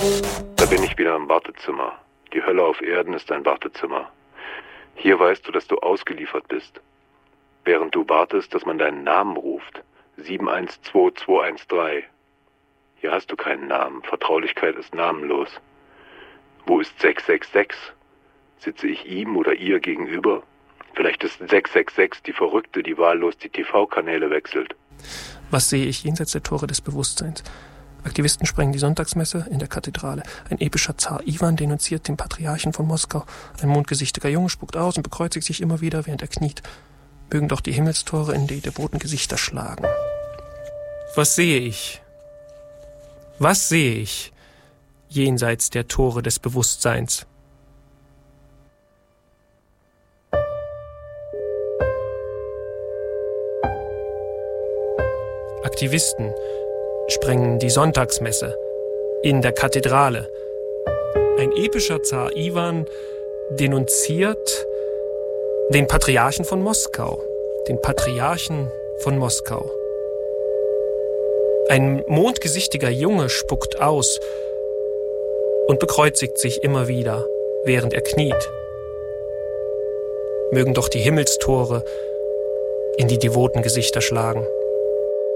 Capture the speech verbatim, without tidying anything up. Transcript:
Da bin ich wieder im Wartezimmer. Die Hölle auf Erden ist dein Wartezimmer. Hier weißt du, dass du ausgeliefert bist. Während du wartest, dass man deinen Namen ruft. sieben eins zwei zwei eins drei. Hier hast du keinen Namen. Vertraulichkeit ist namenlos. Wo ist sechs sechs sechs? Sitze ich ihm oder ihr gegenüber? Vielleicht ist sechs sechs sechs die Verrückte, die wahllos die T V-Kanäle wechselt. Was sehe ich jenseits der Tore des Bewusstseins? Aktivisten sprengen die Sonntagsmesse in der Kathedrale. Ein epischer Zar Iwan denunziert den Patriarchen von Moskau. Ein mondgesichtiger Junge spuckt aus und bekreuzigt sich immer wieder, während er kniet. Mögen doch die Himmelstore in die devoten Gesichter schlagen. Was sehe ich? Was sehe ich jenseits der Tore des Bewusstseins? Aktivisten sprengen die Sonntagsmesse in der Kathedrale. Ein epischer Zar Iwan denunziert den Patriarchen von Moskau. Den Patriarchen von Moskau. Ein mondgesichtiger Junge spuckt aus und bekreuzigt sich immer wieder, während er kniet. Mögen doch die Himmelstore in die devoten Gesichter schlagen.